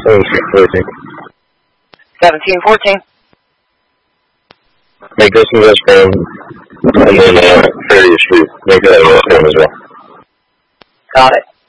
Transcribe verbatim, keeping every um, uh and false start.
seventeen fourteen. seventeen fourteen. Make this in westbound, and then uh, thirtieth Street. Make that in westbound as well. Got it.